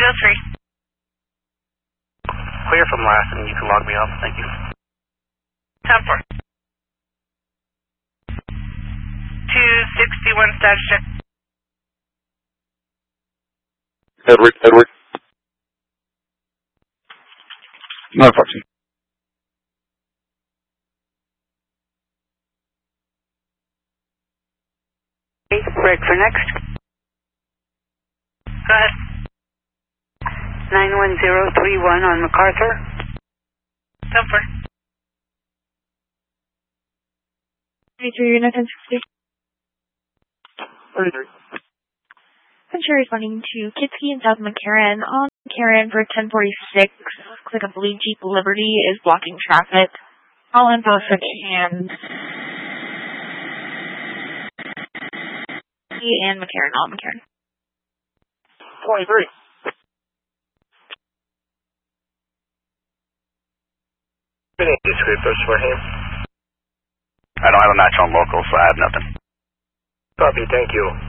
Clear from last, and you can log me off. Thank you. 10-4. 261 status check. Edward. No, Foxy. Break for next. Go ahead. 91031 on MacArthur. 10-4. 33 unit 1060. 33. Ventura responding to Kitsky and South McCarran. On McCarran for 1046. Looks like I believe Jeep Liberty is blocking traffic. All info if I can. And McCarran, all McCarran. 23. Sweepers for him. I don't have a match on local, so I have nothing. Copy, thank you.